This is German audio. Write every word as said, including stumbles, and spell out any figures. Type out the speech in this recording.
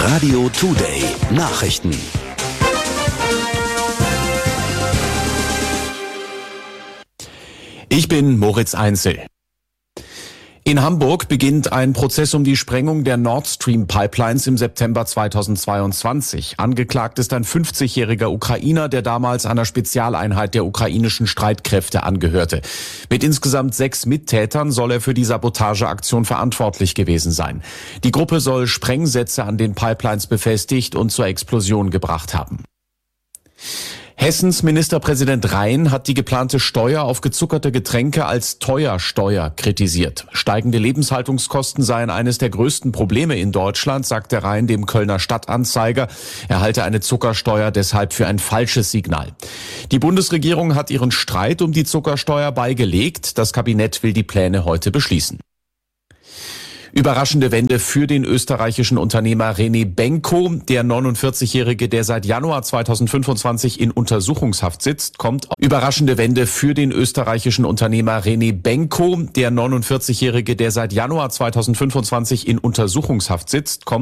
Radio Today Nachrichten. Ich bin Moritz Einzel. In Hamburg beginnt ein Prozess um die Sprengung der Nord Stream Pipelines im September zweitausendzweiundzwanzig. Angeklagt ist ein fünfzigjähriger Ukrainer, der damals einer Spezialeinheit der ukrainischen Streitkräfte angehörte. Mit insgesamt sechs Mittätern soll er für die Sabotageaktion verantwortlich gewesen sein. Die Gruppe soll Sprengsätze an den Pipelines befestigt und zur Explosion gebracht haben. Hessens Ministerpräsident Rhein hat die geplante Steuer auf gezuckerte Getränke als Teuersteuer kritisiert. Steigende Lebenshaltungskosten seien eines der größten Probleme in Deutschland, sagte Rhein dem Kölner Stadtanzeiger. Er halte eine Zuckersteuer deshalb für ein falsches Signal. Die Bundesregierung hat ihren Streit um die Zuckersteuer beigelegt. Das Kabinett will die Pläne heute beschließen. Überraschende Wende für den österreichischen Unternehmer René Benko. Der neunundvierzigjährige, der seit Januar zweitausendfünfundzwanzig in Untersuchungshaft sitzt, kommt. Überraschende Wende für den österreichischen Unternehmer René Benko. Der neunundvierzigjährige, der seit Januar zweitausendfünfundzwanzig in Untersuchungshaft sitzt, kommt